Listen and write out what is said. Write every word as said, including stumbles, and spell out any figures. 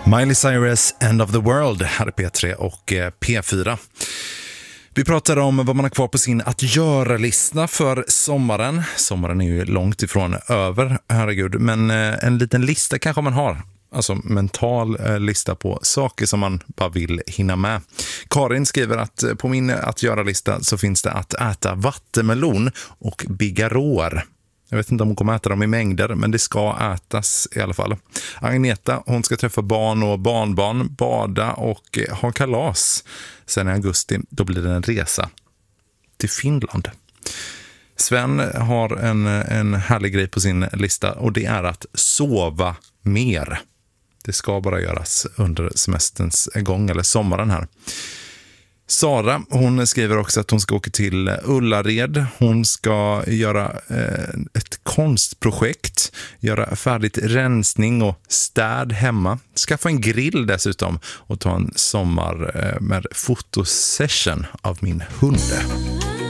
Miley Cyrus, End of the World, här är P tre och P fyra. Vi pratar om vad man har kvar på sin att göra-lista för sommaren. Sommaren är ju långt ifrån över, herregud. Men en liten lista kanske man har. Alltså mental lista på saker som man bara vill hinna med. Karin skriver att på min att göra-lista så finns det att äta vattenmelon och bigarråer. Jag vet inte om hon kommer äta dem i mängder, men det ska ätas i alla fall. Agneta, hon ska träffa barn och barnbarn, bada och ha kalas. Sen i augusti, då blir det en resa till Finland. Sven har en, en härlig grej på sin lista och det är att sova mer. Det ska bara göras under semesterns gång eller sommaren här. Sara, hon skriver också att hon ska åka till Ullared. Hon ska göra eh, ett konstprojekt, göra färdigt rensning och städ hemma. Skaffa en grill dessutom och ta en sommar eh, med fotosession av min hund.